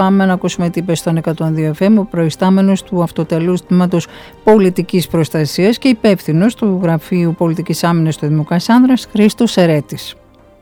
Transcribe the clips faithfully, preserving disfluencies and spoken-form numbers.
πάμε να ακούσουμε τι είπε στον εκατόν δύο εφ εμ ο προϊστάμενος του Αυτοτελούς Τμήματος Πολιτικής Προστασίας και υπεύθυνος του Γραφείου Πολιτικής Άμυνας του Δήμου Κασάνδρας, Χρήστος Ερέτης.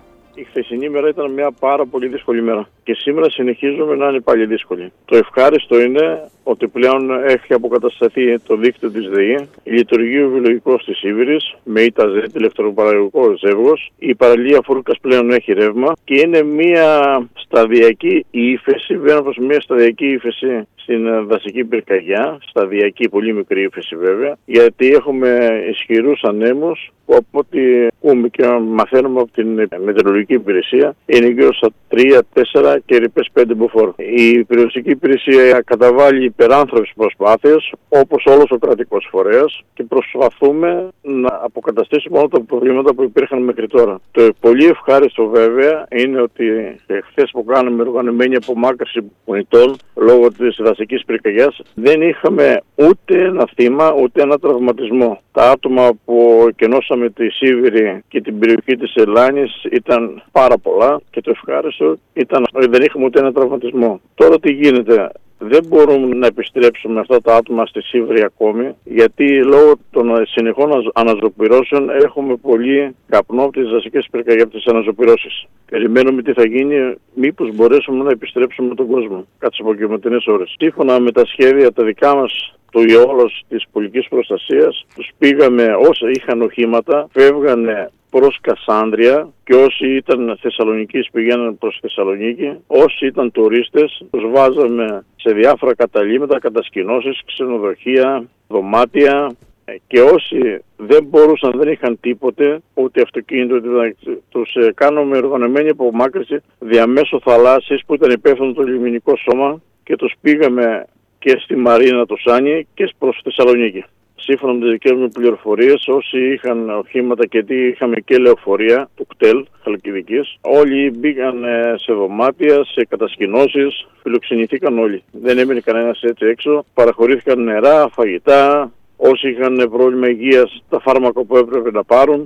Η χθεσινή μέρα ήταν μια πάρα πολύ δύσκολη μέρα και σήμερα συνεχίζουμε να είναι πάλι δύσκολη. Το ευχάριστο είναι ότι πλέον έχει αποκατασταθεί το δίκτυο της ΔΕΗ, λειτουργεί ο βιολογικός της Σίβηρης με ΙΤΑΖΕΤ, ηλεκτροπαραγωγικό ζεύγος, η παραλία Φούρκας πλέον έχει ρεύμα και είναι μια σταδιακή ύφεση, βγαίνω προς μια σταδιακή ύφεση στην δασική πυρκαγιά, σταδιακή, πολύ μικρή ύφεση βέβαια, γιατί έχουμε ισχυρούς ανέμους που από ό,τι ακούμε και μαθαίνουμε από την μετεωρολογική υπηρεσία είναι γύρω στα τρία τέσσερα και ρηπές πέντε μποφόρ. Η περιοριστική υπηρεσία καταβάλει υπεράνθρωπες προσπάθειες όπως όλος ο κρατικός φορέας και προσπαθούμε να αποκαταστήσουμε όλα τα προβλήματα που υπήρχαν μέχρι τώρα. Το πολύ ευχάριστο βέβαια είναι ότι χθες που κάναμε οργανωμένη απομάκρυνση πολιτών λόγω της δασικής πυρκαγιάς δεν είχαμε ούτε ένα θύμα ούτε ένα τραυματισμό. Τα άτομα που εκενώσαμε τη Σίβηρη και την περιοχή της Ελλάνης ήταν πάρα πολλά και το ευχάριστο ήταν ότι δεν είχαμε ούτε ένα τραυματισμό. Τώρα τι γίνεται? Δεν μπορούμε να επιστρέψουμε αυτά τα άτομα στη Σίβηρη ακόμη, γιατί λόγω των συνεχών αναζωπυρώσεων έχουμε πολύ καπνό από τις δασικές πυρκαγιές, από τις αναζωπυρώσεις. Περιμένουμε τι θα γίνει, μήπως μπορέσουμε να επιστρέψουμε τον κόσμο κάτι από απογευματινές ώρες. Σύμφωνα με τα σχέδια τα δικά μας, του ιόλος της πολιτικής προστασίας, τους πήγαμε όσοι είχαν οχήματα, φεύγανε προς Κασάνδρεια και όσοι ήταν Θεσσαλονικής πήγαιναν προς Θεσσαλονίκη. Όσοι ήταν τουρίστες τους βάζαμε σε διάφορα καταλύματα, κατασκηνώσεις, ξενοδοχεία, δωμάτια και όσοι δεν μπορούσαν, δεν είχαν τίποτε, ούτε αυτοκίνητο, τους κάνουμε οργανωμένη απομάκρυνση διαμέσου θαλάσσης που ήταν υπεύθυνο το λιμενικό σώμα και τους πήγαμε και στη Μαρίνα του Σάνι και προς Θεσσαλονίκη. Σύμφωνα με τις δικές μου πληροφορίες, όσοι είχαν οχήματα και τι είχαμε και λεωφορεία του ΚΤΕΛ Χαλκιδικής, όλοι μπήκαν σε δωμάτια, σε κατασκηνώσεις, φιλοξενηθήκαν όλοι. Δεν έμεινε κανένας έτσι έξω, παραχωρήθηκαν νερά, φαγητά, όσοι είχαν πρόβλημα υγείας, τα φάρμακα που έπρεπε να πάρουν.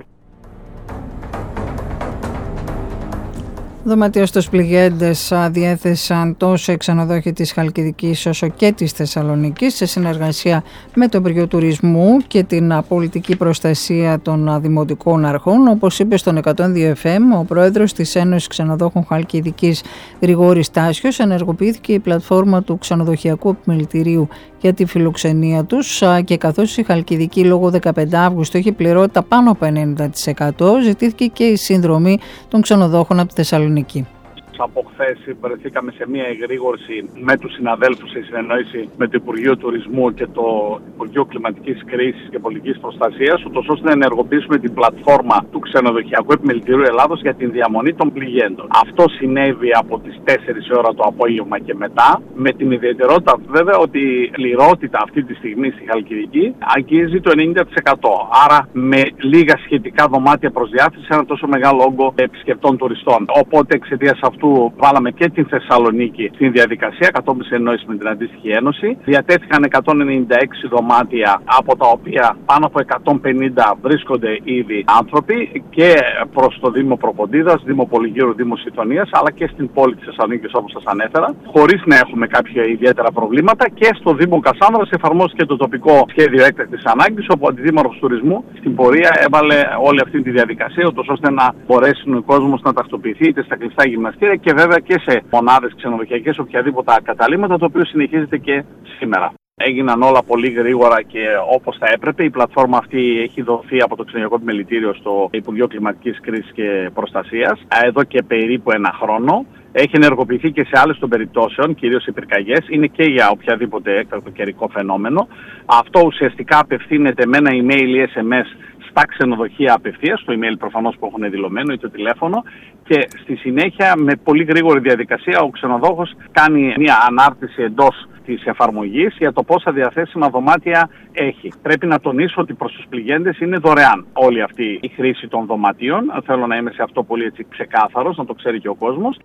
Δωματίο στους πληγέντες διέθεσαν τόσο οι ξενοδόχοι της Χαλκιδικής όσο και της Θεσσαλονίκης σε συνεργασία με το Υπουργείο Τουρισμού και την πολιτική προστασία των δημοτικών αρχών. Όπως είπε στον εκατόν δύο εφ εμ ο πρόεδρος της Ένωσης Ξενοδόχων Χαλκιδικής Γρηγόρης Τάσιος, ενεργοποιήθηκε η πλατφόρμα του Ξενοδοχειακού Επιμελητηρίου για τη φιλοξενία τους και καθώς η Χαλκιδική λόγω δεκαπέντε Αυγούστου έχει πληρότητα πάνω από ενενήντα τοις εκατό, ζητήθηκε και η συνδρομή των ξενοδόχων από τη Θεσσαλονίκη. Από χθες βρεθήκαμε σε μια εγρήγορση με τους συναδέλφους σε συνεννόηση με το Υπουργείο Τουρισμού και το Υπουργείο Κλιματικής Κρίσης και Πολιτικής Προστασίας, ούτως ώστε να ενεργοποιήσουμε την πλατφόρμα του Ξενοδοχειακού Επιμελητηρίου Ελλάδος για την διαμονή των πληγέντων. Αυτό συνέβη από τις τέσσερις ώρα το απόγευμα και μετά, με την ιδιαιτερότητα βέβαια ότι η πληρότητα αυτή τη στιγμή στη Χαλκιδική αγγίζει το ενενήντα τοις εκατό. Άρα με λίγα σχετικά δωμάτια προς διάθεση σε ένα τόσο μεγάλο όγκο επισκεπτών τουριστών. Οπότε εξαιτίας αυτού βάλαμε και την Θεσσαλονίκη στην διαδικασία κατόπιν συνεννόηση με την αντίστοιχη ένωση. Διατέθηκαν εκατόν ενενήντα έξι δωμάτια, από τα οποία πάνω από εκατόν πενήντα βρίσκονται ήδη άνθρωποι και προς το Δήμο Προποντίδας, Δήμο Πολυγύρου, Δήμο Συντονίας, αλλά και στην πόλη της Θεσσαλονίκης όπως σας ανέφερα, χωρίς να έχουμε κάποια ιδιαίτερα προβλήματα. Και στο Δήμο Κασάνδρας εφαρμόστηκε το τοπικό σχέδιο έκτακτης ανάγκης, όπου ο Αντιδήμαρχος Τουρισμού στην πορεία έβαλε όλη αυτή τη διαδικασία, ώστε να μπορέσει ο κόσμος να τακτοποιηθεί είτε στα κλειστά γυμναστήρια και βέβαια και σε μονάδες ξενοδοχειακές, οποιαδήποτε καταλύματα, το οποίο συνεχίζεται και σήμερα. Έγιναν όλα πολύ γρήγορα και όπως θα έπρεπε. Η πλατφόρμα αυτή έχει δοθεί από το Ξενοδοχειακό Επιμελητήριο στο Υπουργείο Κλιματικής Κρίσης και Προστασίας εδώ και περίπου ένα χρόνο. Έχει ενεργοποιηθεί και σε άλλες των περιπτώσεων, κυρίως οι πυρκαγιές, είναι και για οποιαδήποτε έκτακτο καιρικό φαινόμενο. Αυτό ουσιαστικά απευθύνεται με ένα email ή ες εμ ες στα ξενοδοχεία απευθείας, το email προφανώς που έχουν δηλωμένο ή το τηλέφωνο, και στη συνέχεια με πολύ γρήγορη διαδικασία ο ξενοδόχος κάνει μια ανάρτηση εντός της εφαρμογής για το πόσα διαθέσιμα δωμάτια έχει. Πρέπει να τονίσω ότι προς τους πληγέντες είναι δωρεάν όλη αυτή η χρήση των δωματίων. Θέλω να είμαι σε αυτό πολύ έτσι ξεκάθαρος, να το ξέρει και ο κόσμος.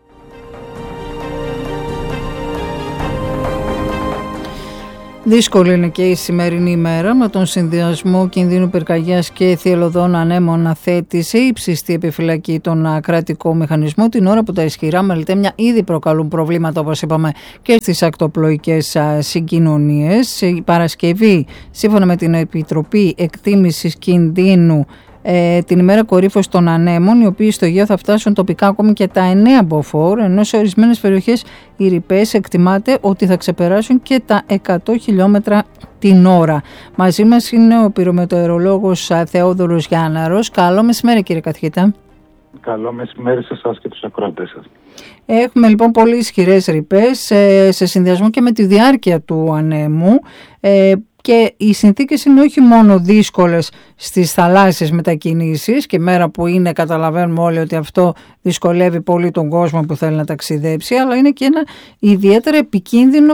Δύσκολη είναι και η σημερινή ημέρα με τον συνδυασμό κινδύνου πυρκαγιάς και θυελλωδών ανέμων να θέτει σε ύψιστη επιφυλακή τον κρατικό μηχανισμό, την ώρα που τα ισχυρά μελτέμια ήδη προκαλούν προβλήματα, όπως είπαμε, και στις ακτοπλοϊκές συγκοινωνίες. Η Παρασκευή, σύμφωνα με την Επιτροπή Εκτίμησης Κινδύνου, Ε, την ημέρα κορύφωση των ανέμων, οι οποίοι στο Αιγαίο θα φτάσουν τοπικά ακόμη και τα εννέα μποφόρ, ενώ σε ορισμένες περιοχές οι ρηπές εκτιμάται ότι θα ξεπεράσουν και τα εκατό χιλιόμετρα την ώρα. Μαζί μας είναι ο πυρομετεωρολόγος Θεόδωρος Γιάνναρος. Καλό μεσημέρι, κύριε καθηγητά. Καλό μεσημέρι σε εσάς και τους ακροατές σας. Έχουμε λοιπόν πολύ ισχυρές ρηπές ε, σε συνδυασμό και με τη διάρκεια του ανέμου. Ε, Και οι συνθήκες είναι όχι μόνο δύσκολες στις θαλάσσιες μετακινήσεις, και μέρα που είναι καταλαβαίνουμε όλοι ότι αυτό δυσκολεύει πολύ τον κόσμο που θέλει να ταξιδέψει, αλλά είναι και ένα ιδιαίτερα επικίνδυνο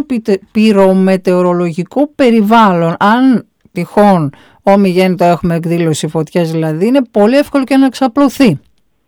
πυρομετεωρολογικό περιβάλλον. Αν τυχόν ομιγέννητο έχουμε εκδήλωση φωτιάς δηλαδή, είναι πολύ εύκολο και να εξαπλωθεί.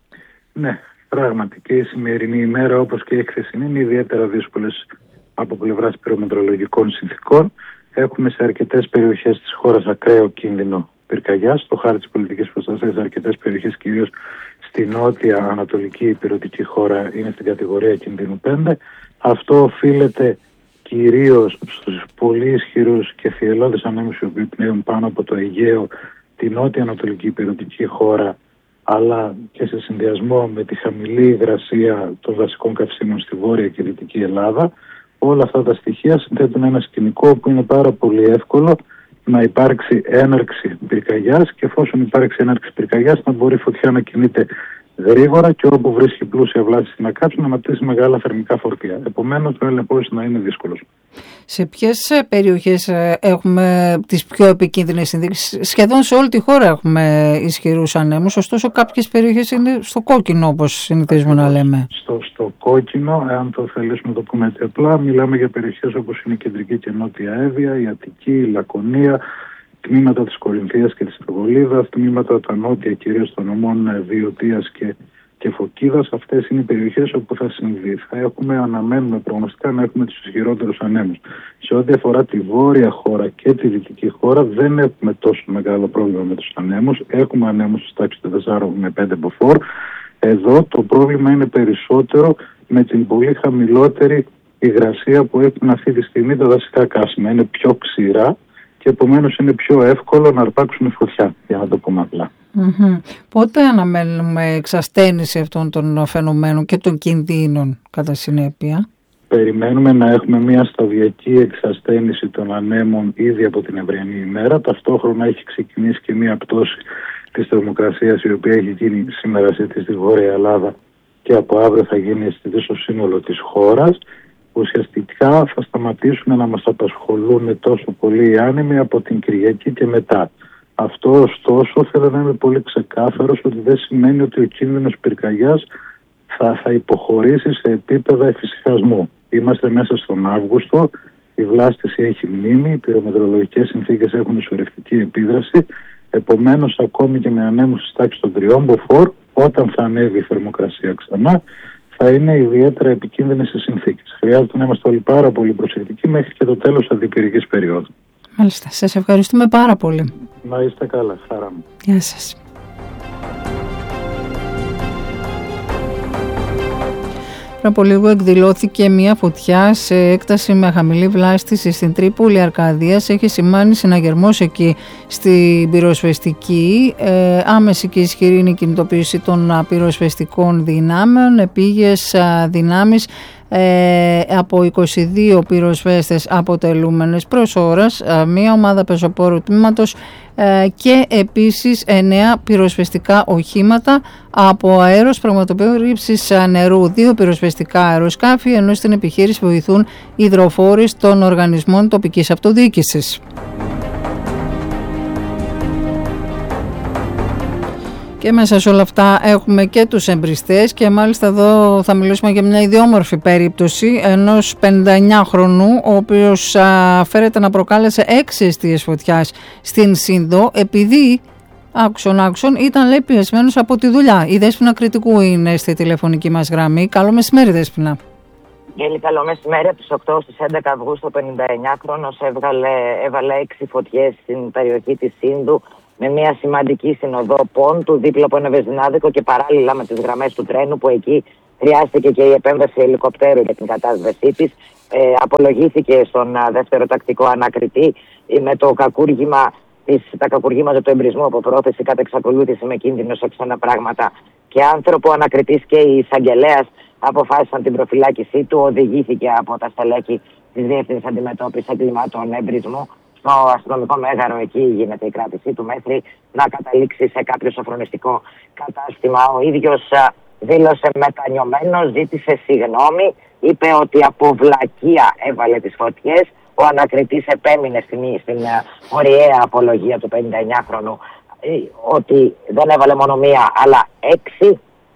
Ναι, πράγματι και η σημερινή ημέρα, όπως και η χθεσινή, είναι ιδιαίτερα δύσκολες από πλευράς πυρομετεωρολογικών συνθήκων. Έχουμε σε αρκετές περιοχές της χώρας ακραίο κίνδυνο πυρκαγιάς. Στο χάρτη της πολιτικής προστασίας, σε αρκετές περιοχές, κυρίως στη νότια ανατολική ηπειρωτική χώρα, είναι στην κατηγορία κινδύνου πέντε. Αυτό οφείλεται κυρίως στους πολύ ισχυρούς και θυελλώδεις ανέμους οι οποίοι πνέουν πάνω από το Αιγαίο, τη νότια ανατολική ηπειρωτική χώρα, αλλά και σε συνδυασμό με τη χαμηλή υγρασία των δασικών καυσίμων στη βόρεια και δυτική Ελλάδα. Όλα αυτά τα στοιχεία συνθέτουν ένα σκηνικό που είναι πάρα πολύ εύκολο να υπάρξει έναρξη πυρκαγιάς, και εφόσον υπάρξει έναρξη πυρκαγιάς να μπορεί η φωτιά να κινείται γρήγορα και όπου βρίσκει πλούσια βλάση στην ακάψη να αναπτύσσει μεγάλα θερμικά φορτία. Επομένως, ο έλεγχος να είναι δύσκολος. Σε ποιες περιοχές έχουμε τις πιο επικίνδυνες συνθήκες? Σχεδόν σε όλη τη χώρα έχουμε ισχυρούς ανέμους, ωστόσο κάποιες περιοχές είναι στο κόκκινο, όπως συνηθίζουμε να λέμε. Στο, στο κόκκινο, αν το θελήσουμε να το πούμε έτσι απλά, μιλάμε για περιοχές όπως είναι η Κεντρική και Νότια Εύβοια, η Αττική, η Λακωνία, τμήματα της Κορινθίας και της Αργολίδας, τμήματα τα νότια κυρίως των νομών Βιωτίας και, και Φωκίδας. Αυτές είναι οι περιοχές όπου θα συμβεί. Θα έχουμε, αναμένουμε προγνωστικά να έχουμε τους ισχυρότερους ανέμους. Σε ό,τι αφορά τη βόρεια χώρα και τη δυτική χώρα, δεν έχουμε τόσο μεγάλο πρόβλημα με τους ανέμους. Έχουμε ανέμους στους τάξης των τεσσάρων με πέντε μποφόρ. Εδώ το πρόβλημα είναι περισσότερο με την πολύ χαμηλότερη υγρασία που έχουν αυτή τη στιγμή τα δασικά καύσιμα. Είναι πιο ξηρά και επομένως είναι πιο εύκολο να αρπάξουν φωτιά, για να το πούμε απλά. Mm-hmm. Πότε αναμένουμε εξασθένιση αυτών των φαινομένων και των κινδύνων κατά συνέπεια? Περιμένουμε να έχουμε μια σταδιακή εξασθένιση των ανέμων ήδη από την ευριανή ημέρα. Ταυτόχρονα έχει ξεκινήσει και μια πτώση της θερμοκρασίας, η οποία έχει γίνει σήμερα αισθητή στη Βόρεια Ελλάδα και από αύριο θα γίνει αισθητή στο σύνολο της χώρας. Ουσιαστικά θα σταματήσουν να μας απασχολούν τόσο πολύ οι άνεμοι από την Κυριακή και μετά. Αυτό ωστόσο θέλω να είμαι πολύ ξεκάθαρος ότι δεν σημαίνει ότι ο κίνδυνος πυρκαγιάς θα, θα υποχωρήσει σε επίπεδα εφησυχασμού. Είμαστε μέσα στον Αύγουστο, η βλάστηση έχει μείνει, οι πυρομετεωρολογικές συνθήκες έχουν ισορρευτική επίδραση, επομένως ακόμη και με ανέμους στις τάξεις των τριών μποφόρ, όταν θα ανέβει η θερμοκρασία ξανά, θα είναι ιδιαίτερα επικίνδυνες οι συνθήκες. Χρειάζεται να είμαστε όλοι πάρα πολύ προσεκτικοί μέχρι και το τέλος της αντιπυρικής περίοδου. Μάλιστα. Σας ευχαριστούμε πάρα πολύ. Να είστε καλά. Χαρά μου. Γεια σας. Πριν από λίγο εκδηλώθηκε μια φωτιά σε έκταση με χαμηλή βλάστηση στην Τρίπολη Αρκαδίας. Έχει σημάνει συναγερμός εκεί στην πυροσβεστική. Ε, άμεση και ισχυρή είναι η κινητοποίηση των πυροσβεστικών δυνάμεων. Επίγειες δυνάμεις ε, από είκοσι δύο πυροσβέστες αποτελούμενες προς ώρας, μια ομάδα πεζοπόρου τμήματος ε, και επίσης εννέα πυροσβεστικά οχήματα από αέρος πραγματοποιήσης νερού, δύο πυροσβεστικά αεροσκάφη, ενώ στην επιχείρηση βοηθούν υδροφόροι των οργανισμών τοπικής αυτοδιοίκησης. Και μέσα σε όλα αυτά έχουμε και τους εμπριστές, και μάλιστα εδώ θα μιλήσουμε για μια ιδιόμορφη περίπτωση ενός πενηνταεννιάχρονου, ο οποίος α, φέρεται να προκάλεσε έξι εστίες φωτιάς στην Σύνδο, επειδή άκουσον άκουσον ήταν, λέει, πιεσμένος από τη δουλειά. Η Δέσποινα Κρητικού είναι στη τηλεφωνική μας γραμμή. Καλό μεσημέρι, Δέσποινα. Γέλη, καλό μεσημέρι. Από τις οκτώ στις έντεκα Αυγούστου, ο πενηνταεννιάχρονος έβγαλε, έβαλε έξι φωτιές στην περιοχή της Σύνδου με μια σημαντική συνοδό πόντου δίπλα από ένα βεζινάδικο και παράλληλα με τις γραμμές του τρένου, που εκεί χρειάστηκε και η επέμβαση ελικοπτέρου για την κατάσβεσή της. Ε, απολογήθηκε στον α, δεύτερο τακτικό ανακριτή με το κακούργημα, της, τα κακουργήματα του εμπρισμού από πρόθεση κατά εξακολούθηση με κίνδυνο σε ξένα πράγματα και άνθρωπο. Ο ανακριτής και η εισαγγελέας αποφάσισαν την προφυλάκησή του. Οδηγήθηκε από τα στελέχη της Διεύθυνσης Αντιμετώπισης Εγκλημάτων Εμπρισμού στο αστυνομικό μέγαρο. Εκεί γίνεται η κράτησή του μέχρι να καταλήξει σε κάποιο σοφρονιστικό κατάστημα. Ο ίδιος δήλωσε μετανιωμένος, ζήτησε συγγνώμη, είπε ότι από βλακεία έβαλε τις φωτιές. Ο ανακριτής επέμεινε στην, στην ωριαία απολογία του πενηνταεννιάχρονου ότι δεν έβαλε μόνο μία αλλά έξι,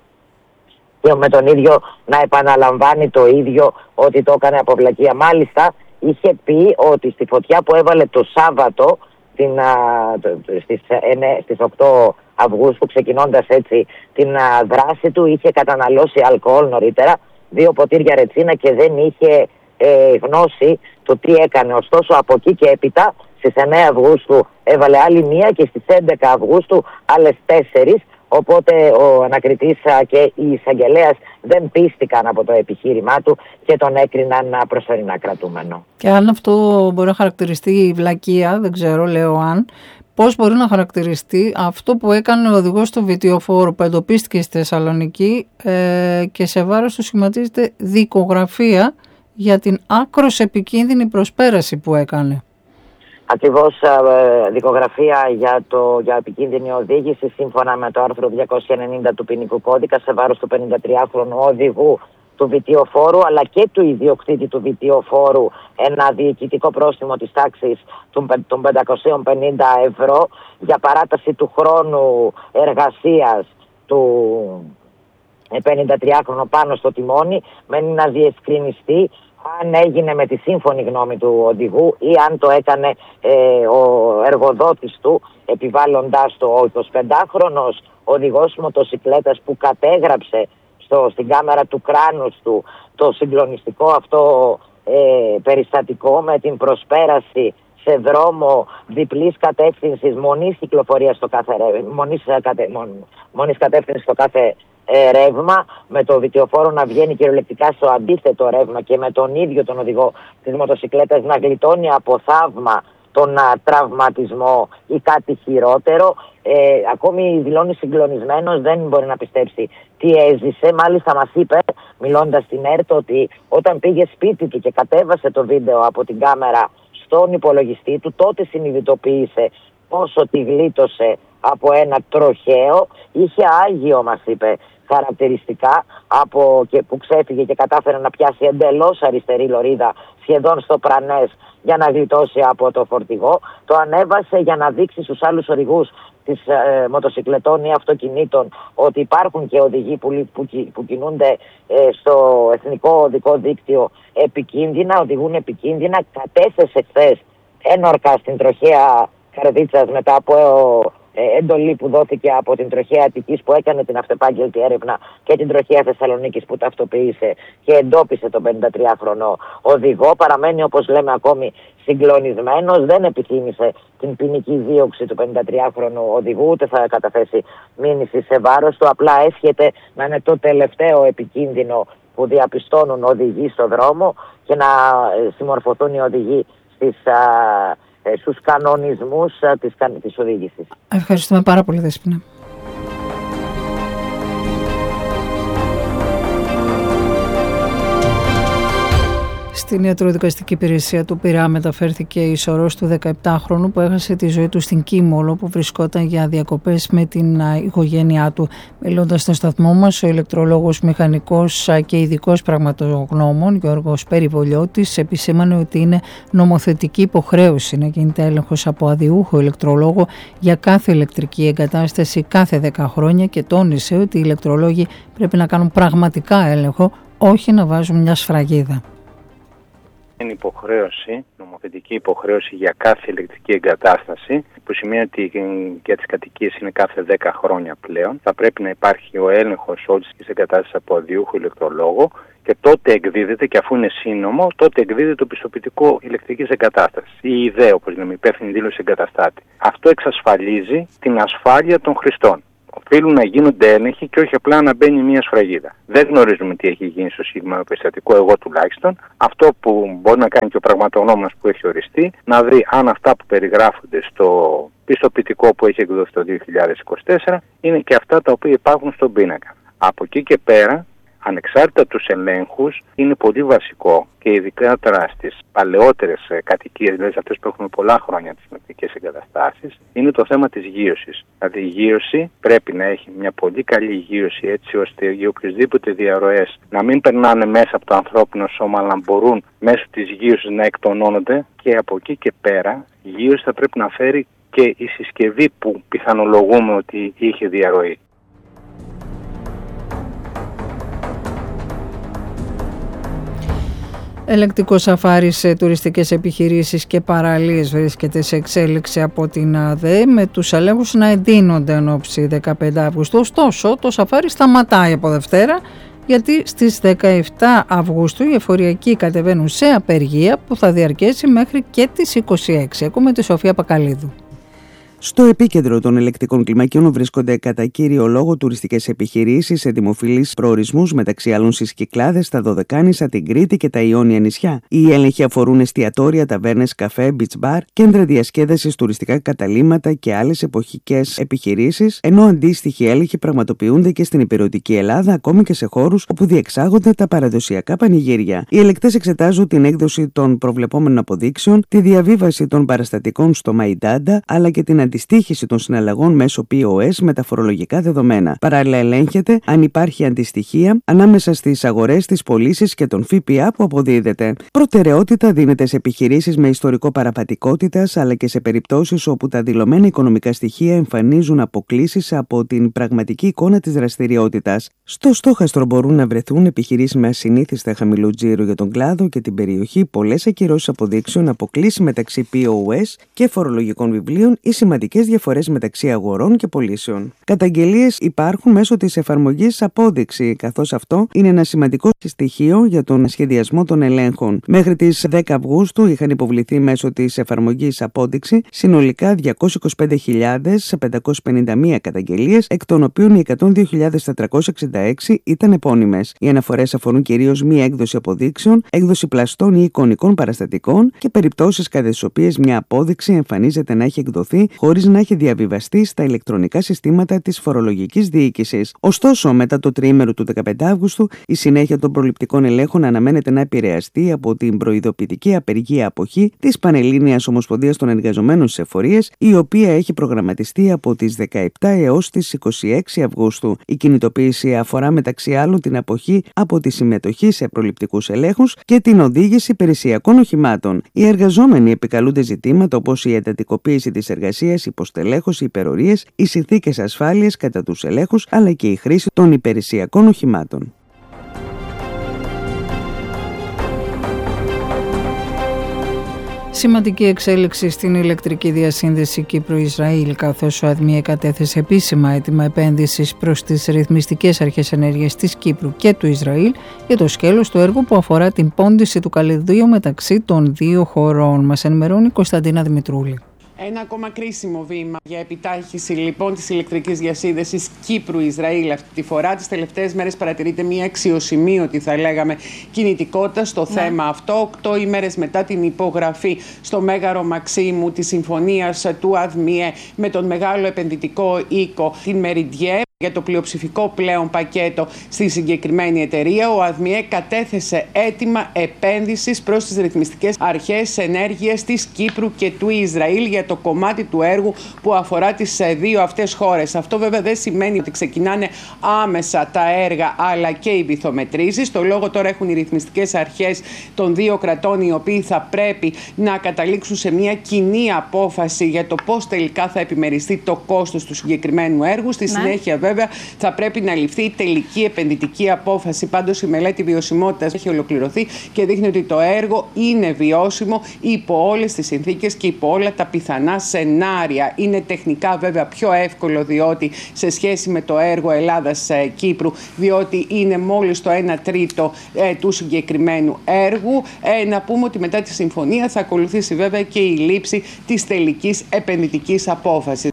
και με τον ίδιο να επαναλαμβάνει το ίδιο ότι το έκανε από βλακεία. Μάλιστα είχε πει ότι στη φωτιά που έβαλε το Σάββατο την, α, στις, ε, στις οκτώ Αυγούστου, ξεκινώντας έτσι την α, δράση του, είχε καταναλώσει αλκοόλ νωρίτερα, δύο ποτήρια ρετσίνα, και δεν είχε ε, γνώση του τι έκανε. Ωστόσο από εκεί και έπειτα στις εννέα Αυγούστου έβαλε άλλη μία και στις έντεκα Αυγούστου άλλες τέσσερις. Οπότε ο ανακριτής και η εισαγγελέας δεν πίστηκαν από το επιχείρημά του και τον έκριναν προσωρινά κρατούμενο. Και αν αυτό μπορεί να χαρακτηριστεί η βλακεία, δεν ξέρω, λέω αν, πώς μπορεί να χαρακτηριστεί αυτό που έκανε ο οδηγός του βιτιοφόρου που εντοπίστηκε στη Θεσσαλονίκη ε, και σε βάρος του σχηματίζεται δικογραφία για την άκρως επικίνδυνη προσπέραση που έκανε. Ακριβώς, ε, δικογραφία για, το, για επικίνδυνη οδήγηση σύμφωνα με το άρθρο διακόσια ενενήντα του ποινικού κώδικα σε βάρος του πενηντατριάχρονου οδηγού του βιτιοφόρου αλλά και του ιδιοκτήτη του βιτιοφόρου, ένα διοικητικό πρόστιμο της τάξης των πεντακόσια πενήντα ευρώ για παράταση του χρόνου εργασίας του πενηντατριάχρονου πάνω στο τιμόνι, μένει να διευκρινιστεί αν έγινε με τη σύμφωνη γνώμη του οδηγού ή αν το έκανε ε, ο εργοδότης του, επιβάλλοντάς το. Ο εικοσιπεντάχρονος οδηγός μοτοσικλέτας που κατέγραψε στο, στην κάμερα του κράνους του το συγκλονιστικό αυτό ε, περιστατικό με την προσπέραση σε δρόμο διπλής κατεύθυνσης, μονής κυκλοφορίας στο κάθε, μονής, κατε, μον, μονής κατεύθυνσης στο κάθε Ε, ρεύμα, με το βιτιοφόρο να βγαίνει κυριολεκτικά στο αντίθετο ρεύμα και με τον ίδιο τον οδηγό της μοτοσικλέτας να γλιτώνει από θαύμα τον α, τραυματισμό ή κάτι χειρότερο. Ε, ακόμη δηλώνει συγκλονισμένος, δεν μπορεί να πιστέψει τι έζησε. Μάλιστα μας είπε, μιλώντας στην ΕΡΤ, ότι όταν πήγε σπίτι του και κατέβασε το βίντεο από την κάμερα στον υπολογιστή του, τότε συνειδητοποίησε πόσο τη γλίτωσε από ένα τροχαίο. Είχε άγιο, μας είπε, χαρακτηριστικά από και που ξέφυγε και κατάφερε να πιάσει εντελώς αριστερή λωρίδα σχεδόν στο πρανές για να γλιτώσει από το φορτηγό. Το ανέβασε για να δείξει στους άλλους οδηγούς της ε, μοτοσικλετών ή αυτοκινήτων ότι υπάρχουν και οδηγοί που, που, που κινούνται ε, στο εθνικό οδικό δίκτυο επικίνδυνα, οδηγούν επικίνδυνα. Κατέθεσε χθες ένορκα στην τροχαία Καρδίτσας μετά από ε, εντολή που δόθηκε από την τροχαία Αττικής που έκανε την αυτεπάγγελτη έρευνα και την τροχαία Θεσσαλονίκης που ταυτοποίησε και εντόπισε τον πενηντατριάχρονο οδηγό. Παραμένει, όπως λέμε, ακόμη συγκλονισμένος, δεν επιθύμησε την ποινική δίωξη του πενηντατριάχρονου οδηγού, ούτε θα καταθέσει μήνυση σε βάρος του. Απλά έσχεται να είναι το τελευταίο επικίνδυνο που διαπιστώνουν οδηγοί στο δρόμο και να συμμορφωθούν οι οδηγοί στις, α, στους κανονισμούς α, της, της οδήγησης. Ευχαριστούμε πάρα πολύ, Δέσποινα. Στην ιατροδικαστική υπηρεσία του Πειραιά μεταφέρθηκε η σωρός του δεκαεπτάχρονου που έχασε τη ζωή του στην Κίμολο, που βρισκόταν για διακοπές με την οικογένειά του. Μιλώντας στο σταθμό μας, ο ηλεκτρολόγος μηχανικός και ειδικός πραγματογνώμων Γιώργος Περιβολιώτης επισήμανε ότι είναι νομοθετική υποχρέωση να γίνεται έλεγχος από αδιούχο ηλεκτρολόγο για κάθε ηλεκτρική εγκατάσταση κάθε δέκα χρόνια και τόνισε ότι οι ηλεκτρολόγοι πρέπει να κάνουν πραγματικά έλεγχο, όχι να βάζουν μια σφραγίδα. είναι υποχρέωση, νομοθετική υποχρέωση για κάθε ηλεκτρική εγκατάσταση, που σημαίνει ότι για τις κατοικίες είναι κάθε δέκα χρόνια πλέον. Θα πρέπει να υπάρχει ο έλεγχος όλης της εγκατάστασης από αδειούχο ηλεκτρολόγο και τότε εκδίδεται, και αφού είναι σύνομο, τότε εκδίδεται το πιστοποιητικό ηλεκτρικής εγκατάστασης. Η ιδέα, όπως λέμε, υπεύθυνη δήλωση εγκαταστάτη. Αυτό εξασφαλίζει την ασφάλεια των χρηστών. Οφείλουν να γίνονται έλεγχοι και όχι απλά να μπαίνει μια σφραγίδα. Δεν γνωρίζουμε τι έχει γίνει στο συγκεκριμένο περιστατικό, εγώ τουλάχιστον. Αυτό που μπορεί να κάνει και ο πραγματογνώμονας που έχει οριστεί, να δει αν αυτά που περιγράφονται στο πιστοποιητικό που έχει εκδοθεί το δύο χιλιάδες είκοσι τέσσερα είναι και αυτά τα οποία υπάρχουν στον πίνακα. Από εκεί και πέρα, ανεξάρτητα τους ελέγχους, είναι πολύ βασικό και ειδικότερα στις παλαιότερες κατοικίες, δηλαδή αυτές που έχουν πολλά χρόνια τις ηλεκτρικές εγκαταστάσεις, είναι το θέμα της γείωσης. Δηλαδή η γείωση πρέπει να έχει μια πολύ καλή γείωση, έτσι ώστε για οποιοσδήποτε διαρροές να μην περνάνε μέσα από το ανθρώπινο σώμα, αλλά να μπορούν μέσω της γείωσης να εκτονώνονται, και από εκεί και πέρα η γείωση θα πρέπει να φέρει και η συσκευή που πιθανολογούμε ότι είχε διαρροή. Ελεκτικό σαφάρι σε τουριστικές επιχειρήσεις και παραλίες βρίσκεται σε εξέλιξη από την ΑΔΕ, με τους ελέγχους να εντείνονται εν ώψη δεκαπέντε Αυγούστου. Ωστόσο, το σαφάρι σταματάει από Δευτέρα, γιατί στις δεκαεπτά Αυγούστου οι εφοριακοί κατεβαίνουν σε απεργία που θα διαρκέσει μέχρι και τις είκοσι έξι. Ακούμε τη Σοφία Πακαλίδου. Στο επίκεντρο των ελεκτικών κλιμακίων βρίσκονται κατά κύριο λόγο τουριστικές επιχειρήσεις σε δημοφιλείς προορισμούς, μεταξύ άλλων στις Κυκλάδες, τα Δωδεκάνησα, την Κρήτη και τα Ιόνια νησιά. Οι έλεγχοι αφορούν εστιατόρια, ταβέρνες, καφέ, beach bar, κέντρα διασκέδασης, τουριστικά καταλύματα και άλλες εποχικές επιχειρήσεις, ενώ αντίστοιχοι έλεγχοι πραγματοποιούνται και στην υπηρετική Ελλάδα, ακόμη και σε χώρους όπου διεξάγονται τα παραδοσιακά πανηγύρια. Οι ελεκτές εξετάζουν την έκδοση των προβλεπόμενων αποδείξεων, τη διαβίβαση των παραστατικών στο MyData, αλλά και την αντιστοίχηση των συναλλαγών μέσω πι ο ες με τα φορολογικά δεδομένα. Παράλληλα, ελέγχεται αν υπάρχει αντιστοιχεία ανάμεσα στις αγορές, τις πωλήσεις και τον ΦΠΑ που αποδίδεται. Προτεραιότητα δίνεται σε επιχειρήσεις με ιστορικό παραπατικότητας, αλλά και σε περιπτώσεις όπου τα δηλωμένα οικονομικά στοιχεία εμφανίζουν αποκλίσεις από την πραγματική εικόνα της δραστηριότητας. Στο στόχαστρο μπορούν να βρεθούν επιχειρήσεις με ασυνήθιστα χαμηλό τζίρο για τον κλάδο και την περιοχή, πολλές ακυρώσεις αποδείξεων, αποκλίσεις μεταξύ πι ο ες και φορολογικών βιβλίων ή σημαντικές διαφορές μεταξύ αγορών και πωλήσεων. Καταγγελίες υπάρχουν μέσω της εφαρμογής Απόδειξη, καθώς αυτό είναι ένα σημαντικό στοιχείο για τον σχεδιασμό των ελέγχων. Μέχρι τις δέκα Αυγούστου είχαν υποβληθεί μέσω της εφαρμογής Απόδειξη συνολικά διακόσιες είκοσι πέντε χιλιάδες πεντακόσιες πενήντα μία καταγγελίες, εκ των οποίων οι εκατόν δύο χιλιάδες τετρακόσιες εξήντα έξι ήταν επώνυμες. Οι αναφορές αφορούν κυρίως μία έκδοση αποδείξεων, έκδοση πλαστών ή εικονικών παραστατικών και περιπτώσεις κατά τις οποίες μια απόδειξη εμφανίζεται να έχει εκδοθεί χωρίς να έχει διαβιβαστεί στα ηλεκτρονικά συστήματα της φορολογικής διοίκησης. Ωστόσο, μετά το τριήμερο του δεκαπέντε Αυγούστου, η συνέχεια των προληπτικών ελέγχων αναμένεται να επηρεαστεί από την προειδοποιητική απεργία αποχή της Πανελλήνιας Ομοσπονδίας των Εργαζομένων στις Εφορίες, η οποία έχει προγραμματιστεί από τις δεκαεπτά έως τις είκοσι έξι Αυγούστου. Η κινητοποίηση αφορά μεταξύ άλλων την αποχή από τη συμμετοχή σε προληπτικούς ελέγχους και την οδήγηση υπηρεσιακών οχημάτων. Οι εργαζόμενοι επικαλούνται ζητήματα όπως η εντατικοποίηση της εργασίας, υποστελέχωση, υπερορίες, οι συνθήκες ασφάλειας κατά τους ελέγχους, αλλά και η χρήση των υπηρεσιακών οχημάτων. Σημαντική εξέλιξη στην ηλεκτρική διασύνδεση Κύπρου-Ισραήλ, καθώς ο ΑΔΜΙΕ κατέθεσε επίσημα αίτημα επένδυσης προς τις ρυθμιστικές αρχές ενέργειας της Κύπρου και του Ισραήλ για το σκέλος του έργου που αφορά την πόντιση του καλυδίου μεταξύ των δύο χωρών. Μας ενημερώνει η Κωνσταντίνα Δημητρούλη. Ένα ακόμα κρίσιμο βήμα για επιτάχυση λοιπόν της ηλεκτρικής διασύνδεσης Κύπρου-Ισραήλ. Αυτή τη φορά τις τελευταίες μέρες παρατηρείται μια αξιοσημείωτη, θα λέγαμε, κινητικότητα στο ναι. θέμα αυτό. Οκτώ ημέρες μετά την υπογραφή στο Μέγαρο Μαξίμου της συμφωνίας του ΑΔΜΙΕ με τον μεγάλο επενδυτικό οίκο, την Μεριντιέ, για το πλειοψηφικό πλέον πακέτο στη συγκεκριμένη εταιρεία, ο ΑΔΜΙΕ κατέθεσε αίτημα επένδυσης προς τις ρυθμιστικές αρχές ενέργειας της Κύπρου και του Ισραήλ για το κομμάτι του έργου που αφορά τις δύο αυτές χώρες. Αυτό βέβαια δεν σημαίνει ότι ξεκινάνε άμεσα τα έργα αλλά και οι βυθομετρήσεις. Το λόγο τώρα έχουν οι ρυθμιστικές αρχές των δύο κρατών, οι οποίοι θα πρέπει να καταλήξουν σε μια κοινή απόφαση για το πώς τελικά θα επιμεριστεί το κόστος του συγκεκριμένου έργου. Στη ναι. συνέχεια βέβαια θα πρέπει να ληφθεί η τελική επενδυτική απόφαση. Πάντως η μελέτη βιωσιμότητας έχει ολοκληρωθεί και δείχνει ότι το έργο είναι βιώσιμο υπό όλες τις συνθήκες και υπό όλα τα πιθανά σενάρια. Είναι τεχνικά βέβαια πιο εύκολο διότι σε σχέση με το έργο Ελλάδας-Κύπρου, διότι είναι μόλις το ένα τρίτο ε, του συγκεκριμένου έργου. Ε, να πούμε ότι μετά τη συμφωνία θα ακολουθήσει βέβαια και η λήψη της τελικής επενδυτικής απόφασης.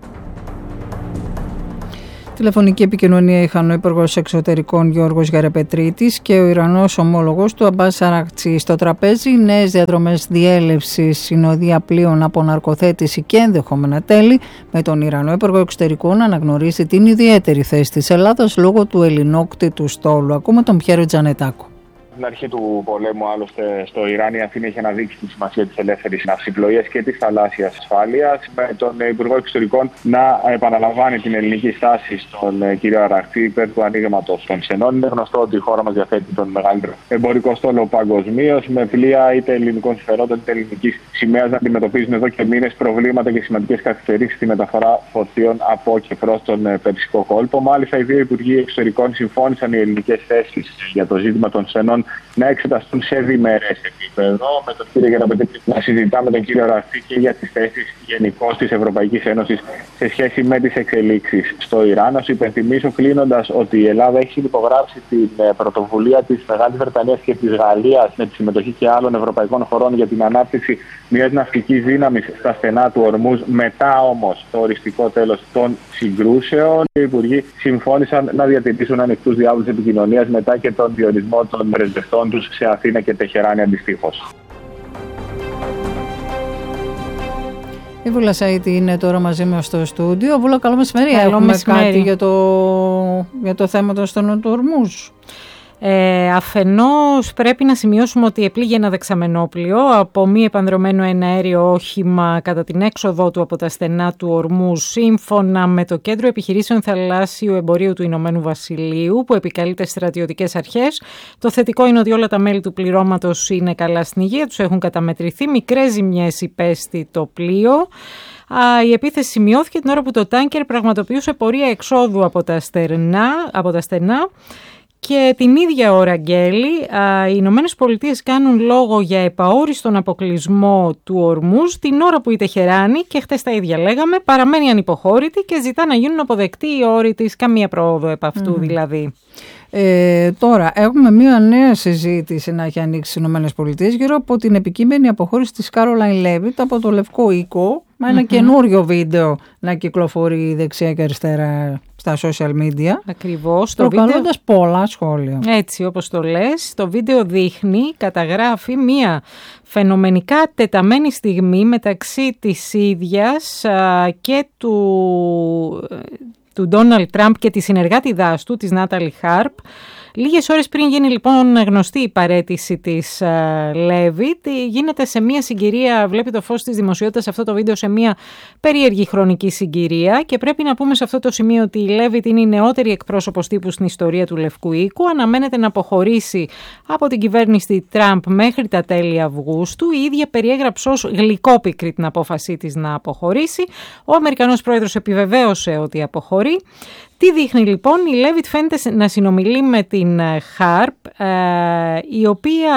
Τηλεφωνική επικοινωνία είχαν ο Υπουργός Εξωτερικών Γιώργος Γεραπετρίτης και ο Ιρανός ομόλογος του Αμπάς Αρακτσί. Στο τραπέζι νέες διαδρομές διέλευσης, συνοδεία πλοίων από ναρκοθέτηση και ενδεχόμενα τέλη, με τον Ιρανό Υπουργό Εξωτερικών να αναγνωρίσει την ιδιαίτερη θέση της Ελλάδας λόγω του ελληνόκτητου στόλου. Ακούμε τον Πιέρο Τζανετάκο. Στην αρχή του πολέμου, άλλωστε, στο Ιράν η Αθήνα είχε αναδείξει τη σημασία της ελεύθερης ναυσιπλοείας και της θαλάσσιας ασφάλειας, με τον Υπουργό Εξωτερικών να επαναλαμβάνει την ελληνική στάση στον κύριο Αραχτή υπέρ του ανοίγματος των Σενών. Είναι γνωστό ότι η χώρα μας διαθέτει τον μεγαλύτερο εμπορικό στόλο παγκοσμίως, με πλοία είτε ελληνικών συμφερόντων είτε ελληνικής σημαίας να αντιμετωπίζουν εδώ και μήνες προβλήματα και σημαντικές καθυστερήσεις στη μεταφορά φορτίων από και προς τον Περσικό κόλπο. Μάλιστα, οι δύο Υπουργοί Εξωτερικών συμφώνησαν οι ελληνικές θέσεις για το ζήτημα των Σενών να εξεταστούν σε διμερές επίπεδο, με τον κύριο Γεραπετρίτη να συζητά με τον κύριο Αραχτή και για τις θέσεις γενικώς της Ευρωπαϊκής Ένωσης σε σχέση με τις εξελίξεις στο Ιράν. Να σου υπενθυμίσω κλείνοντας ότι η Ελλάδα έχει υπογράψει την πρωτοβουλία της Μεγάλης Βρετανίας και της Γαλλίας με τη συμμετοχή και άλλων ευρωπαϊκών χωρών για την ανάπτυξη μιας ναυτικής δύναμης στα στενά του Ορμούζ, μετά όμως το οριστικό τέλος των συγκρούσεων. Οι υπουργοί συμφώνησαν να διατηρήσουν ανοιχτούς διάβλους επικοινωνίας μετά και τον διορισμό των πρεσβευτών τους σε Αθήνα και Τεχεράνη αντιστοίχως. Η Βούλα Σαΐτη είναι τώρα μαζί μας στο στούντιο. Βούλα, καλό μεσημέρι. Καλό Έχουμε μεσημέρι. κάτι για το, για το θέμα των στενών του Ορμούζ? Ε, αφενός πρέπει να σημειώσουμε ότι επλήγει ένα δεξαμενόπλιο από μη επανδρωμένο εναέριο όχημα κατά την έξοδό του από τα στενά του Ορμού, σύμφωνα με το Κέντρο Επιχειρήσεων Θαλάσσιου Εμπορίου του Ηνωμένου Βασιλείου, που επικαλείται στρατιωτικές αρχές. Το θετικό είναι ότι όλα τα μέλη του πληρώματος είναι καλά στην υγεία, τους έχουν καταμετρηθεί, μικρές ζημιές υπέστη το πλοίο. Η επίθεση σημειώθηκε την ώρα που το τάνκερ πραγματοποιούσε πορεία εξόδου από τα, στερνά, από τα στενά. Και την ίδια ώρα, Γκέλη, οι Ηνωμένες Πολιτείες κάνουν λόγο για επαόριστον αποκλεισμό του Ορμούζ την ώρα που η Τεχεράνη, και χτες τα ίδια λέγαμε, παραμένει ανυποχώρητη και ζητά να γίνουν αποδεκτοί οι όροι της, καμία πρόοδο επ' αυτού mm. δηλαδή. Ε, τώρα έχουμε μια νέα συζήτηση να έχει ανοίξει στις Ηνωμένες Πολιτείες γύρω από την επικείμενη αποχώρηση της Κάρολαϊν Λέβιτ από το Λευκό Οίκο, με ένα mm-hmm. καινούριο βίντεο να κυκλοφορεί δεξιά και αριστερά στα social media. Ακριβώς. Προκαλώντας βίντεο... πολλά σχόλια. Έτσι όπως το λες, το βίντεο δείχνει, καταγράφει μια φαινομενικά τεταμένη στιγμή μεταξύ της ίδιας α, και του... του Ντόναλντ Τραμπ και τη συνεργάτηδάς του, της Νάταλι Χάρπ. Λίγες ώρες πριν γίνει λοιπόν γνωστή η παραίτηση της uh, Λέβιτ, γίνεται σε μια συγκυρία, βλέπει το φως της δημοσιότητας αυτό το βίντεο σε μια περίεργη χρονική συγκυρία, και πρέπει να πούμε σε αυτό το σημείο ότι η Λέβιτ είναι η νεότερη εκπρόσωπος τύπου στην ιστορία του Λευκού Οίκου, αναμένεται να αποχωρήσει από την κυβέρνηση Τραμπ μέχρι τα τέλη Αυγούστου. Η ίδια περιέγραψε ως γλυκόπικρη την απόφασή της να αποχωρήσει. Ο Αμερικανός πρόεδρος επιβεβαίωσε ότι αποχωρεί. Τι δείχνει λοιπόν? Η Λέβιτ φαίνεται να συνομιλεί με την Χάρπ, ε, η οποία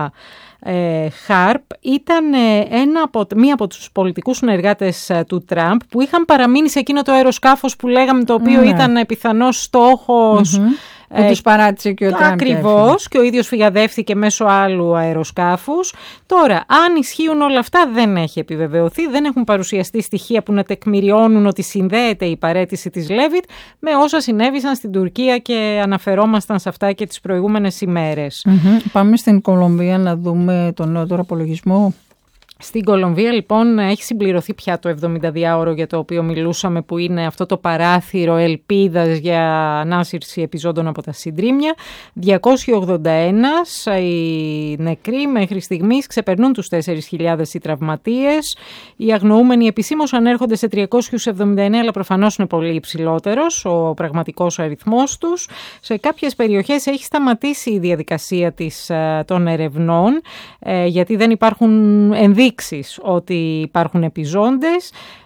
ε, Χάρπ ήταν ένα από, μία από τους πολιτικούς συνεργάτες του Τραμπ που είχαν παραμείνει σε εκείνο το αεροσκάφος που λέγαμε, το οποίο mm. ήταν πιθανός στόχος. Mm-hmm. Που ε, τους παράτησε και ο Τραμπ. Ακριβώς, και ο ίδιος φυγαδεύτηκε μέσω άλλου αεροσκάφους. Τώρα, αν ισχύουν όλα αυτά, δεν έχει επιβεβαιωθεί, δεν έχουν παρουσιαστεί στοιχεία που να τεκμηριώνουν ότι συνδέεται η παραίτηση της Λέβιτ με όσα συνέβησαν στην Τουρκία, και αναφερόμασταν σε αυτά και τις προηγούμενες ημέρες. Mm-hmm. Πάμε στην Κολομβία να δούμε τον νεότερο απολογισμό. Στην Κολομβία λοιπόν έχει συμπληρωθεί πια το εβδομηνταδιάωρο για το οποίο μιλούσαμε, που είναι αυτό το παράθυρο ελπίδας για ανάσυρση επιζώντων από τα συντρίμμια. διακόσιοι ογδόντα ένα οι νεκροί μέχρι στιγμής, ξεπερνούν τους τέσσερις χιλιάδες οι τραυματίες. Οι αγνοούμενοι επισήμως ανέρχονται σε τριακόσιους εβδομήντα εννέα, αλλά προφανώς είναι πολύ υψηλότερος ο πραγματικός αριθμός τους. Σε κάποιες περιοχές έχει σταματήσει η διαδικασία της, των ερευνών, γιατί δεν υπάρχουν ενδείξεις ότι υπάρχουν επιζώντες.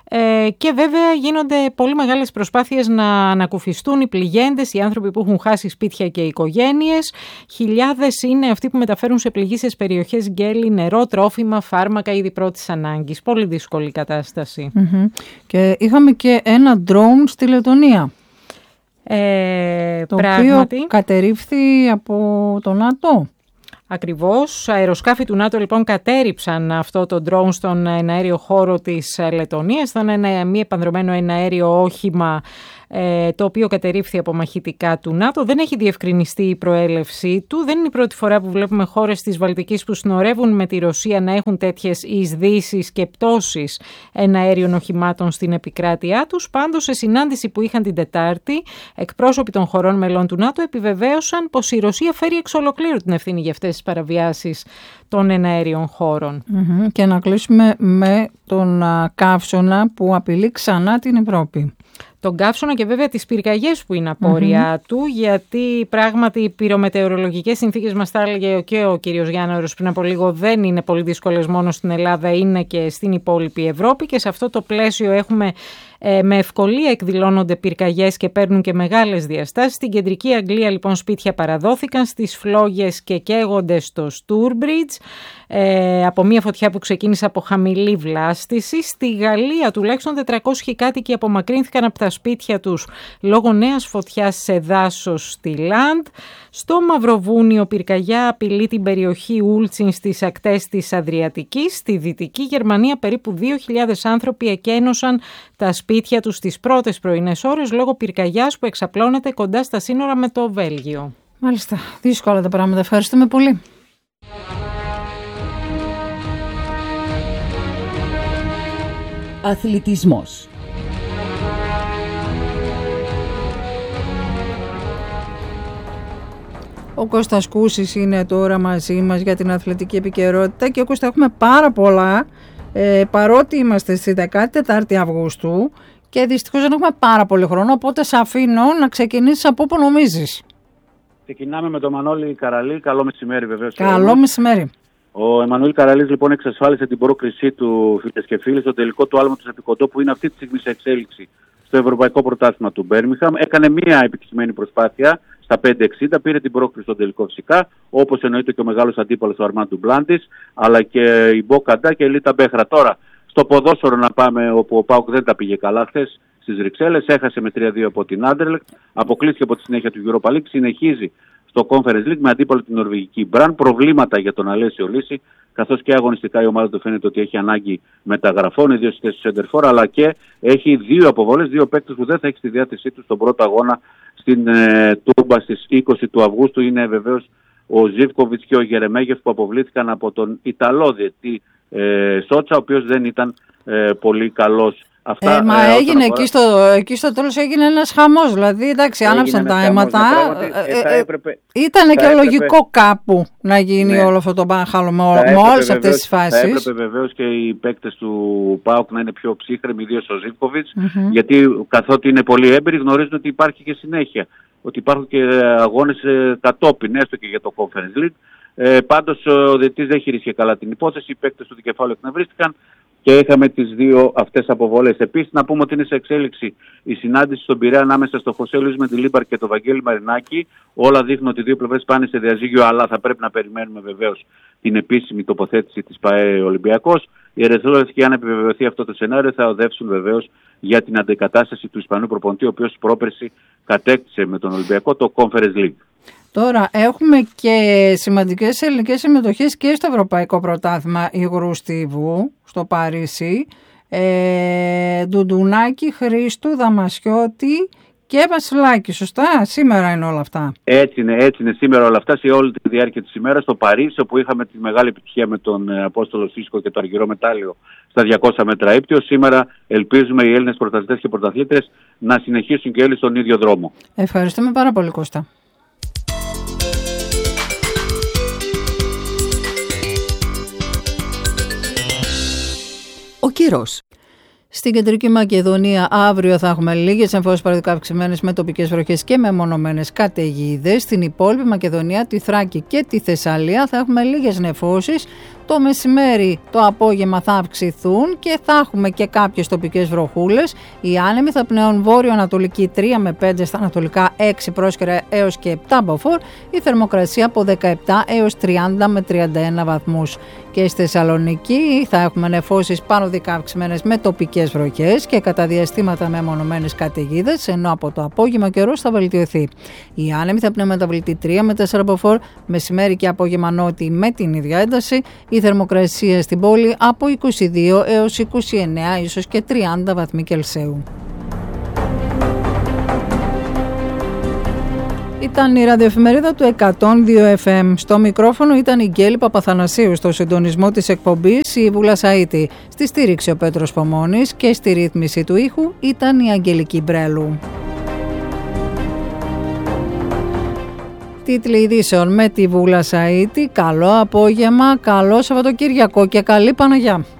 Ε, και βέβαια γίνονται πολύ μεγάλες προσπάθειες να ανακουφιστούν οι πληγέντες, οι άνθρωποι που έχουν χάσει σπίτια και οικογένειες. Χιλιάδες είναι αυτοί που μεταφέρουν σε πληγήσεις περιοχές γέλη, νερό, τρόφιμα, φάρμακα, είδη πρώτης ανάγκης. Πολύ δύσκολη κατάσταση. Mm-hmm. Και είχαμε και ένα drone στη Λετονία. Ε, το πράγματι, οποίο κατερρίφθη από το ΝΑΤΟ. Ακριβώς. Αεροσκάφη του ΝΑΤΟ λοιπόν κατέριψαν αυτό το drone στον εναέριο χώρο της Λετονίας. Ήταν ένα μη επανδρωμένο εναέριο όχημα το οποίο κατερρίφθη από μαχητικά του ΝΑΤΟ. Δεν έχει διευκρινιστεί η προέλευσή του. Δεν είναι η πρώτη φορά που βλέπουμε χώρες της Βαλτικής που συνορεύουν με τη Ρωσία να έχουν τέτοιες εισδύσεις και πτώσεις εναέριων οχημάτων στην επικράτειά τους. Πάντως, σε συνάντηση που είχαν την Τετάρτη, εκπρόσωποι των χωρών μελών του ΝΑΤΟ επιβεβαίωσαν πως η Ρωσία φέρει εξ ολοκλήρου την ευθύνη για αυτές τις παραβιάσεις των εναέριων χώρων. Mm-hmm. Και να κλείσουμε με τον καύσωνα που απειλεί ξανά την Ευρώπη. Τον καύσωνα και βέβαια τις πυρκαγιές που είναι απόρρια mm-hmm. του, γιατί πράγματι οι πυρομετεωρολογικές συνθήκες, μας τα έλεγε και ο κύριος Γιάνναρος πριν από λίγο, δεν είναι πολύ δύσκολες μόνο στην Ελλάδα, είναι και στην υπόλοιπη Ευρώπη, και σε αυτό το πλαίσιο έχουμε ε, με ευκολία εκδηλώνονται πυρκαγιές και παίρνουν και μεγάλες διαστάσεις. Στην κεντρική Αγγλία λοιπόν σπίτια παραδόθηκαν, στις φλόγες και καίγονται στο Στούρμπριτζ ε, από μια φωτιά που ξεκίνησε από χαμηλή βλάστηση. Στη Γαλλία τουλάχιστον τετρακόσιοι κάτοικοι απομακρύνθηκαν από τα σπίτια τους λόγω νέας φωτιάς σε δάσος στη Λαντ. Στο Μαυροβούνιο πυρκαγιά απειλεί την περιοχή Ούλτσιν στις ακτές της Αδριατικής. Στη Δυτική Γερμανία περίπου δύο χιλιάδες άνθρωποι εκένωσαν τα σπίτια τους στις πρώτες πρωινές ώρες λόγω πυρκαγιάς που εξαπλώνεται κοντά στα σύνορα με το Βέλγιο. Μάλιστα, δύσκολα τα πράγματα. Ευχαριστούμε πολύ. Αθλητισμός. Ο Κώστας Κούσης είναι τώρα μαζί μας για την αθλητική επικαιρότητα και Κώστα, έχουμε πάρα πολλά ε, παρότι είμαστε στη δεκάτη τέταρτη Αυγούστου και δυστυχώς δεν έχουμε πάρα πολύ χρόνο, οπότε σε αφήνω να ξεκινήσεις από όπου νομίζεις. Ξεκινάμε με τον Μανώλη Καραλή. Καλό μεσημέρι βεβαίως. Καλό μεσημέρι. Ο Εμμανουήλ Καραλής λοιπόν εξασφάλισε την πρόκρισή του, φίλες και φίλοι, στο τελικό του άλματος επικοντό που είναι αυτή τη στιγμή σε εξέλιξη στο Ευρωπαϊκό Πρωτάθλημα του Μπέρμιγχαμ. Έκανε μία επιτυχημένη προσπάθεια στα πέντε εξήντα, πήρε την πρόκριση στο τελικό φυσικά, όπως εννοείται και ο μεγάλος αντίπαλος του Αρμάν Ντουμπλάντης, αλλά και η Μποκαντά και η Λίτα Μπέχρα. Τώρα, στο ποδόσφαιρο να πάμε, όπου ο ΠΑΟΚ δεν τα πήγε καλά χθες στις Βρυξέλλες, έχασε με τρία δύο από την Άντερλεκτ, αποκλείστηκε από τη συνέχεια του Europa League, συνεχίζει στο Conference League με αντίπαλο την νορβηγική Μπραν. Προβλήματα για τον Αλέσιο Λύση, καθώς και αγωνιστικά η ομάδα του φαίνεται ότι έχει ανάγκη μεταγραφών, ιδίως στη θέση του σέντερφορ, αλλά και έχει δύο αποβολές, δύο παίκτες που δεν θα έχει στη διάθεσή του στον πρώτο αγώνα στην ε, Τούμπα στις είκοσι του Αυγούστου. Είναι βεβαίως ο Ζίβκοβιτς και ο Γερεμέγεφ που αποβλήθηκαν από τον Ιταλό διαιτητή ε, Σότσα, ο οποίος δεν ήταν ε, πολύ καλός. Αυτά, ε, μα ε, έγινε εκεί στο, εκεί στο τέλος έγινε ένας χαμός, δηλαδή εντάξει, άναψαν τα αίματα. Ε, ε, ε, ήταν και έπρεπε, λογικό κάπου να γίνει ναι, όλο αυτό το μπάχαλο με, με όλες αυτές τις φάσεις. Θα έπρεπε βεβαίως και οι παίκτες του ΠΑΟΚ να είναι πιο ψύχρεμοι, ιδίως ο Ζίβκοβιτς, mm-hmm. γιατί καθότι είναι πολύ έμπειροι γνωρίζουν ότι υπάρχει και συνέχεια. Ότι υπάρχουν και αγώνες ε, κατόπιν, έστω και για το Conference League. Ε, πάντως ο διαιτητής δεν χειρίστηκε καλά την υπόθεση, οι παίκτες του δικεφάλου εκνευρίστηκαν και είχαμε τις δύο αυτές αποβολές. Επίσης να πούμε ότι είναι σε εξέλιξη η συνάντηση στον Πειραιά ανάμεσα στο Χωσέ Λουίς Μεντιλίμπαρ και το Βαγγέλη Μαρινάκη. Όλα δείχνουν ότι οι δύο πλευρές πάνε σε διαζύγιο, αλλά θα πρέπει να περιμένουμε βεβαίως την επίσημη τοποθέτηση της ΠΑΕ Ολυμπιακός. Οι ερυθρόλευκοι, και αν επιβεβαιωθεί αυτό το σενάριο, θα οδεύσουν βεβαίως για την αντικατάσταση του Ισπανού προπονητή, ο οποίος πρόπερση κατέκτησε με τον Ολυμπιακό το Conference League. Τώρα έχουμε και σημαντικές ελληνικές συμμετοχές και στο Ευρωπαϊκό Πρωτάθλημα υγρού στίβου στο Παρίσι. Ε, Ντουντουνάκη, Χρήστου, Δαμασιώτη και Βασιλάκη. Σωστά, σήμερα είναι όλα αυτά. Έτσι είναι, έτσι είναι σήμερα όλα αυτά, σε όλη τη διάρκεια της ημέρας στο Παρίσι, όπου είχαμε τη μεγάλη επιτυχία με τον Απόστολο Σίσκο και το αργυρό μετάλλιο στα διακόσια μέτρα ύπτιο. Σήμερα ελπίζουμε οι Έλληνες πρωταθλητές και πρωταθλήτρες να συνεχίσουν και όλοι στον ίδιο δρόμο. Ευχαριστούμε πάρα πολύ, Κώστα. Ο καιρός. Στην Κεντρική Μακεδονία αύριο θα έχουμε λίγες εμφώσεις παραδικά αυξημένες με τοπικές βροχές και μεμονωμένες καταιγίδες. Στην υπόλοιπη Μακεδονία, τη Θράκη και τη Θεσσαλία θα έχουμε λίγες νεφώσεις. Το μεσημέρι, το απόγευμα θα αυξηθούν και θα έχουμε και κάποιες τοπικές βροχούλες. Οι άνεμοι θα πνέουν βόρειο-ανατολική τρία με πέντε, στα ανατολικά έξι πρόσκαιρα έως και επτά μποφόρ. Η θερμοκρασία από δεκαεπτά έως τριάντα με τριάντα ένα βαθμούς. Και στη Θεσσαλονίκη θα έχουμε νεφώσεις παροδικά αυξημένες με τοπικές βροχές και κατά διαστήματα με μονομένες καταιγίδες, ενώ από το απόγευμα ο καιρός θα βελτιωθεί. Οι άνεμοι θα πνέουν μεταβλητή τρία με τέσσερα μποφόρ, μεσημέρι και απόγευμα νότιοι με την ίδια ένταση. Η θερμοκρασία στην πόλη από είκοσι δύο έως είκοσι εννέα, ίσως και τριάντα βαθμοί Κελσίου. Ήταν η ραδιοεφημερίδα του εκατόν δύο εφ εμ. Στο μικρόφωνο ήταν η Γκέλη Παπαθανασίου, στο συντονισμό της εκπομπής η Βούλα Σαΐτη. Στη στήριξη ο Πέτρος Πομώνης και στη ρύθμιση του ήχου ήταν η Αγγελική Μπρέλου. Τίτλοι ειδήσεων με τη Βούλα Σαΐτη. Καλό απόγευμα, καλό Σαββατοκύριακο και καλή Παναγιά.